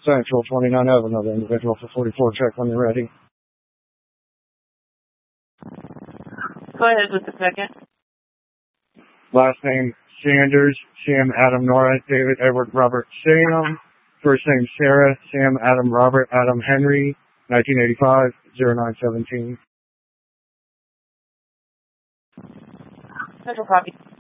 Central, 29 of another individual for 44. Check when you're ready. Go ahead with the second. Last name, Sanders, Sam, Adam, Nora, David, Edward, Robert, Sam. First name, Sarah, Sam, Adam, Robert, Adam, Henry, 1985, 0917. Central copy.